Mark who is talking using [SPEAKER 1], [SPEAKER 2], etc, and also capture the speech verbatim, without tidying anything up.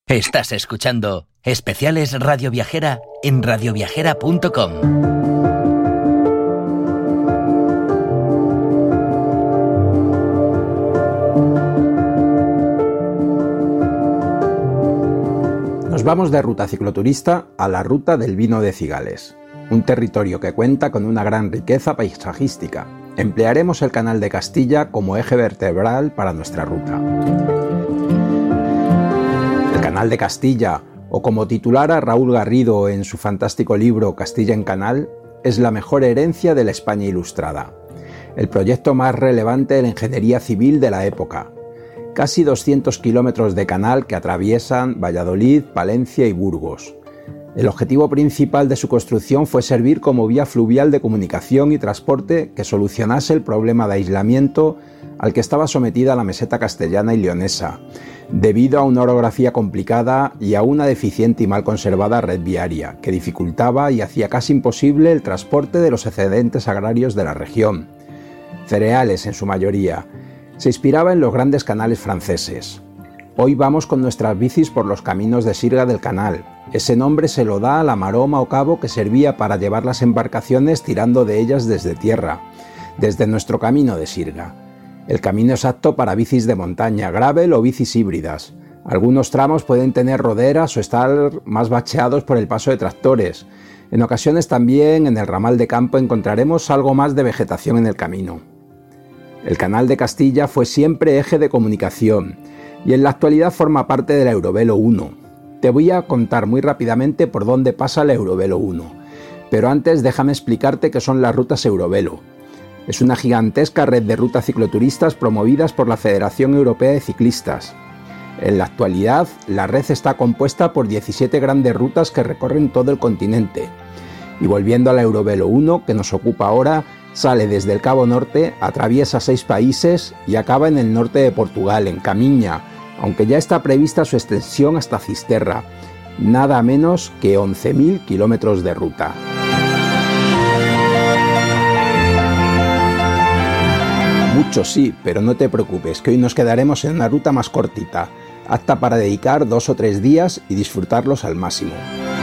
[SPEAKER 1] Estás escuchando Especiales Radio Viajera en radio viajera punto com.
[SPEAKER 2] Nos vamos de ruta cicloturista a la Ruta del Vino de Cigales, un territorio que cuenta con una gran riqueza paisajística. Emplearemos el Canal de Castilla como eje vertebral para nuestra ruta. El Canal de Castilla, o como titulara Raúl Garrido en su fantástico libro Castilla en Canal, es la mejor herencia de la España ilustrada, el proyecto más relevante de la ingeniería civil de la época. Casi doscientos kilómetros de canal que atraviesan Valladolid, Palencia y Burgos. El objetivo principal de su construcción fue servir como vía fluvial de comunicación y transporte que solucionase el problema de aislamiento al que estaba sometida la meseta castellana y leonesa, debido a una orografía complicada y a una deficiente y mal conservada red viaria, que dificultaba y hacía casi imposible el transporte de los excedentes agrarios de la región, cereales en su mayoría. Se inspiraba en los grandes canales franceses. Hoy vamos con nuestras bicis por los caminos de sirga del canal. Ese nombre se lo da a la maroma o cabo que servía para llevar las embarcaciones tirando de ellas desde tierra, desde nuestro camino de sirga. El camino es apto para bicis de montaña, gravel o bicis híbridas. Algunos tramos pueden tener roderas o estar más bacheados por el paso de tractores. En ocasiones también en el ramal de campo encontraremos algo más de vegetación en el camino. El Canal de Castilla fue siempre eje de comunicación y en la actualidad forma parte del Eurovelo uno. Te voy a contar muy rápidamente por dónde pasa el Eurovelo uno, pero antes déjame explicarte qué son las rutas Eurovelo. Es una gigantesca red de rutas cicloturistas promovidas por la Federación Europea de Ciclistas. En la actualidad, la red está compuesta por diecisiete grandes rutas que recorren todo el continente. Y volviendo al Eurovelo uno, que nos ocupa ahora, sale desde el Cabo Norte, atraviesa seis países y acaba en el norte de Portugal, en Camiña, aunque ya está prevista su extensión hasta Fisterra, nada menos que once mil kilómetros de ruta. Mucho sí, pero no te preocupes, que hoy nos quedaremos en una ruta más cortita, apta para dedicar dos o tres días y disfrutarlos al máximo.